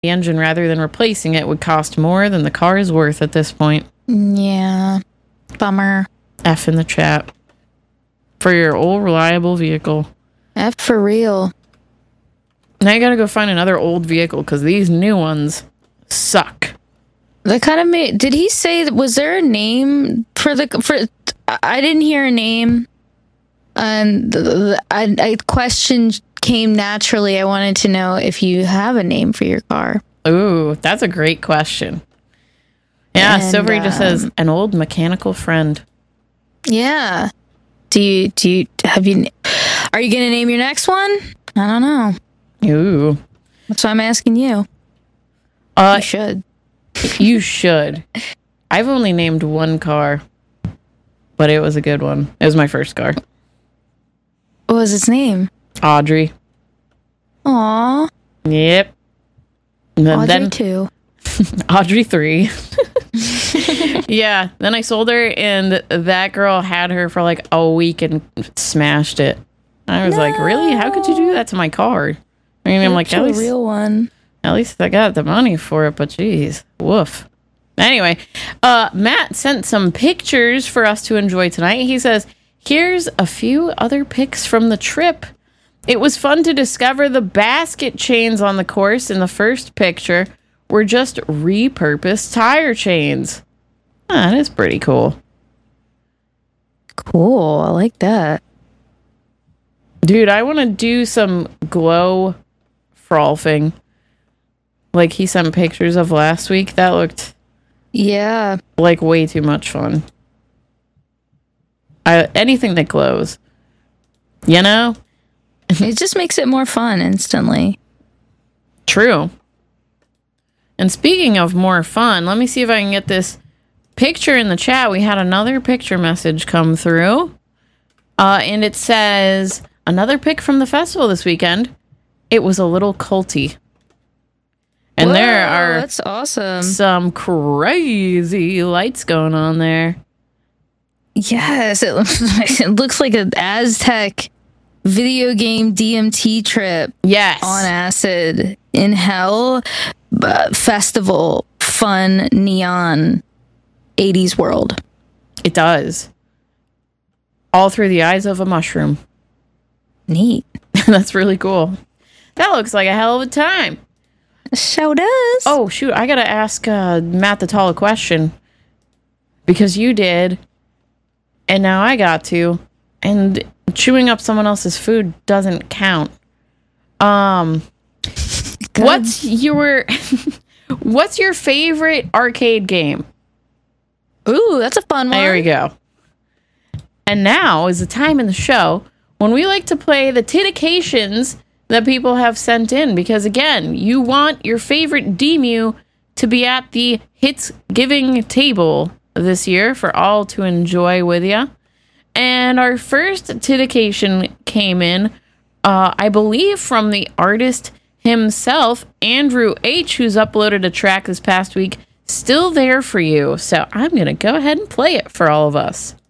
the engine rather than replacing it would cost more than the car is worth at this point. Yeah. Bummer. F in the chat. For your old reliable vehicle. F for real. Now you gotta go find another old vehicle because these new ones suck. That kind of made. Did he say? Was there a name for the? I didn't hear a name. And a question came naturally. I wanted to know if you have a name for your car. Ooh, that's a great question. Yeah, Silvery just says an old mechanical friend. Yeah. Are you gonna name your next one? I don't know. Ooh. That's why I'm asking you. You should. You should. I've only named one car, but it was a good one. It was my first car. What was its name? Audrey. Aw. Yep. And Audrey 2. Audrey 3. Yeah. Then I sold her, and that girl had her for like a week and smashed it. I was like, really? How could you do that to my car? I mean, I'm like, at least, a real one. At least I got the money for it, but geez, woof. Anyway, Matt sent some pictures for us to enjoy tonight. He says, here's a few other pics from the trip. It was fun to discover the basket chains on the course in the first picture were just repurposed tire chains. That is pretty cool. Cool. I like that. Dude, I want to do some glow frolfing. Like he sent pictures of last week. That looked like way too much fun. Anything that glows. You know? It just makes it more fun instantly. True. And speaking of more fun, let me see if I can get this picture in the chat. We had another picture message come through. And it says, another pic from the festival this weekend. It was a little culty. And whoa, there are that's awesome. Some crazy lights going on there. Yes, it looks like an Aztec video game DMT trip. Yes. On acid in hell. Festival fun neon 80s world. It does. All through the eyes of a mushroom. Neat. That's really cool. That looks like a hell of a time. So does. Oh, shoot. I got to ask Matt the Tall a question. Because you did. And now I got to. And chewing up someone else's food doesn't count. What's your favorite arcade game? Ooh, that's a fun one. There we go. And now is the time in the show when we like to play the titications that people have sent in. Because again, you want your favorite Demu to be at the hits giving table this year for all to enjoy with you. And our first titication came in, I believe, from the artist himself, Andrew H., who's uploaded a track this past week, Still There For You. So I'm going to go ahead and play it for all of us.